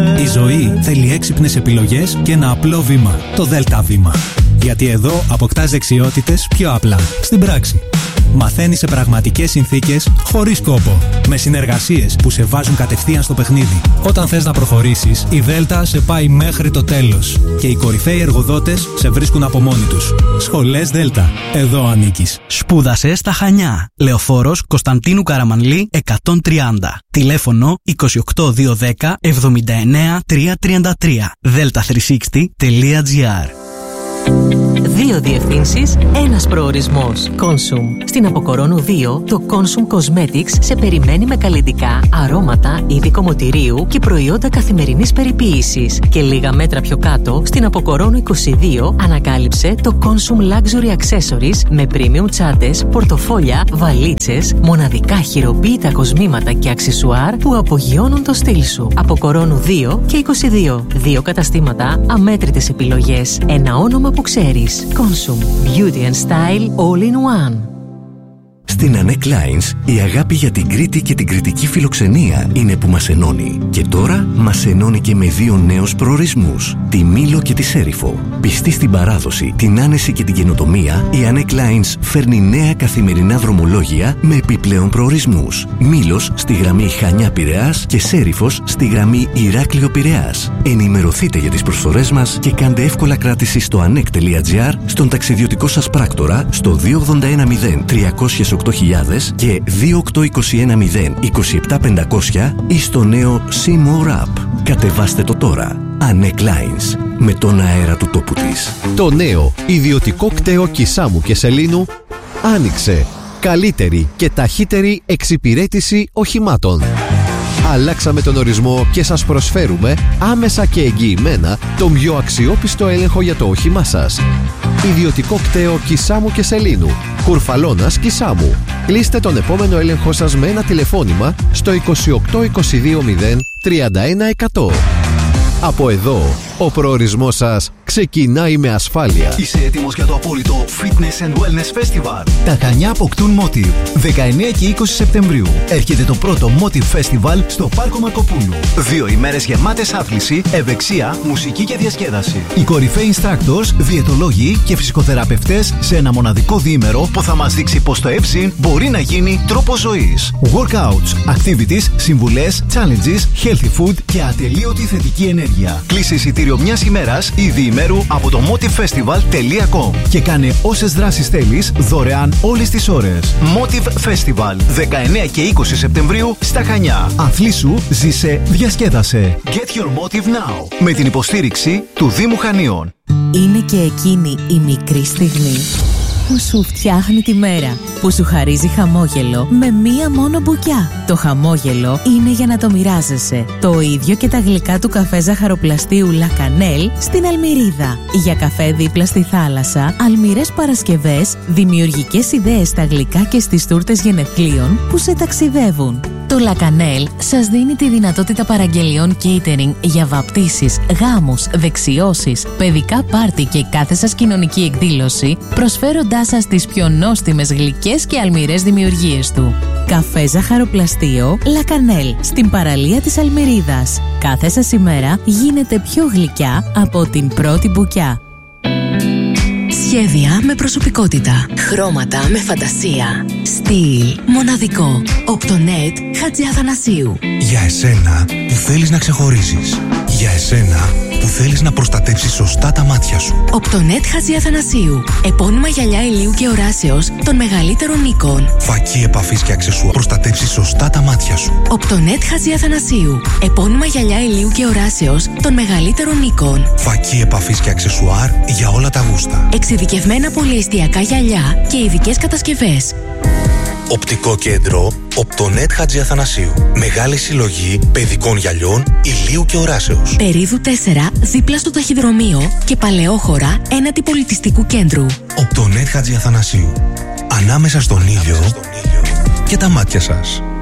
Η ζωή θέλει έξυπνες επιλογές και ένα απλό βήμα. Το Δέλτα Βήμα. Γιατί εδώ αποκτάς δεξιότητες πιο απλά, στην πράξη. Μαθαίνεις σε πραγματικές συνθήκες, χωρίς κόπο. Με συνεργασίες που σε βάζουν κατευθείαν στο παιχνίδι. Όταν θες να προχωρήσεις, η Δέλτα σε πάει μέχρι το τέλος. Και οι κορυφαίοι εργοδότες σε βρίσκουν από μόνοι τους. Σχολές Δέλτα. Εδώ ανήκεις. Σπούδασε στα Χανιά. Λεωφόρος Κωνσταντίνου Καραμανλή 130. Τηλέφωνο 28210 79 333. delta360.gr. 2 διευθύνσεις, 1 προορισμός. Consum. Στην Αποκορώνου 2, το Consum Cosmetics σε περιμένει με καλλυντικά, αρώματα, είδη κομμωτηρίου και προϊόντα καθημερινής περιποίησης. Και λίγα μέτρα πιο κάτω, στην Αποκορώνου 22, ανακάλυψε το Consum Luxury Accessories με premium τσάντες, πορτοφόλια, βαλίτσες, μοναδικά χειροποίητα κοσμήματα και αξεσουάρ που απογειώνουν το στυλ σου. Αποκορώνου 2 και 22. 2 καταστήματα, αμέτρητες επιλογές. Ένα όνομα που ξέρεις. Consum. Beauty and Style All in One. Στην Anek Lines, η αγάπη για την Κρήτη και την κρητική φιλοξενία είναι που μας ενώνει. Και τώρα μας ενώνει και με 2 νέους προορισμούς, τη Μήλο και τη Σέριφο. Πιστή στην παράδοση, την άνεση και την καινοτομία, η Anek Lines φέρνει νέα καθημερινά δρομολόγια με επιπλέον προορισμούς. Μήλος στη γραμμή Χανιά-Πειραιάς και Σέριφος στη γραμμή Ηράκλειο-Πειραιάς. Ενημερωθείτε για τις προσφορές μας και κάντε εύκολα κράτηση στο anek.gr, στον ταξιδιωτικό σας πράκτορα, στο 2810 308.000 και 28210 27500 ή στο νέο C-More App. Κατεβάστε το τώρα. Anek Lines, με τον αέρα του τόπου της. Το νέο ιδιωτικό κτέο Κισάμου και Σελήνου άνοιξε. Καλύτερη και ταχύτερη εξυπηρέτηση οχημάτων. Αλλάξαμε τον ορισμό και σας προσφέρουμε άμεσα και εγγυημένα τον πιο αξιόπιστο έλεγχο για το όχημά σας. Ιδιωτικό κτέο Κισάμου και Σελήνου, Κουρφαλώνας Κισάμου. Κλείστε τον επόμενο έλεγχό σας με ένα τηλεφώνημα στο 2822 0 31 100. Από εδώ, ο προορισμός σας ξεκινάει με ασφάλεια. Είσαι έτοιμος για το απόλυτο Fitness and Wellness Festival? Τα Χανιά αποκτούν Motive. 19 και 20 Σεπτεμβρίου έρχεται το πρώτο Motive Festival στο Πάρκο Μαρκοπούλου. 2 ημέρες γεμάτες άθληση, ευεξία, μουσική και διασκέδαση. Οι κορυφαίοι instructors, διαιτολόγοι και φυσικοθεραπευτές σε ένα μοναδικό διήμερο που θα μας δείξει πως το ΕΦΣΥΝ μπορεί να γίνει τρόπος ζωής. Workouts, activities, συμβουλές, challenges, healthy food και ατελείωτη θετική ενέργεια. Κλείσε εισιτήριο μιας ημέρας ή διημέρου από το motivefestival.com και κάνε όσες δράσεις θέλεις δωρεάν όλες τις ώρες. Motive Festival, 19 και 20 Σεπτεμβρίου στα Χανιά. Αθλήσου, ζήσε, διασκέδασε. Get your motive now. Με την υποστήριξη του Δήμου Χανίων. Είναι και εκείνη η μικρή στιγμή που σου φτιάχνει τη μέρα, που σου χαρίζει χαμόγελο με μία μόνο μπουκιά. Το χαμόγελο είναι για να το μοιράζεσαι. Το ίδιο και τα γλυκά του καφέ ζαχαροπλαστείου La Cannelle στην Αλμυρίδα. Για καφέ δίπλα στη θάλασσα, αλμυρές Παρασκευές, δημιουργικές ιδέες στα γλυκά και στις τούρτες γενεθλίων που σε ταξιδεύουν. Το La Cannelle σας δίνει τη δυνατότητα παραγγελιών catering για βαπτίσεις, γάμους, δεξιώσεις, παιδικά πάρτι και κάθε σας κοινωνική εκδήλωση, προσφέροντάς σας τις πιο νόστιμες γλυκές και αλμυρές δημιουργίες του. Καφέ ζαχαροπλαστείο La Cannelle στην παραλία της Αλμυρίδας. Κάθε σας ημέρα γίνεται πιο γλυκιά από την πρώτη μπουκιά. Σχέδια με προσωπικότητα. Χρώματα με φαντασία. Στυλ μοναδικό. Οπτονέτ Χατζιαθανασίου. Για εσένα που θέλεις να ξεχωρίζεις. Για εσένα που θέλεις να προστατέψεις σωστά τα μάτια σου. Οπτονέτ Χατζιαθανασίου. Επώνυμα γυαλιά ηλίου και οράσεως των μεγαλύτερων οίκων. Φακή επαφής και αξεσουάρ. Προστατέψεις σωστά τα μάτια σου. Οπτονέτ Χατζιαθανασίου. Επώνυμα γυαλιά ηλίου και οράσεως των μεγαλύτερων οίκων. Φακή επαφής και αξεσουάρ για όλα τα γούστα. Εξειδικευμένα πολυεστιακά γυαλιά και ειδικές κατασκευές. Οπτικό κέντρο Οπτονέτ Χατζιαθανασίου. Μεγάλη συλλογή παιδικών γυαλιών ηλίου και οράσεως. Περίδου 4 δίπλα στο ταχυδρομείο και Παλαιόχωρα έναντι πολιτιστικού κέντρου. Οπτονέτ Χατζιαθανασίου. Ανάμεσα στον ήλιο και τα μάτια σας.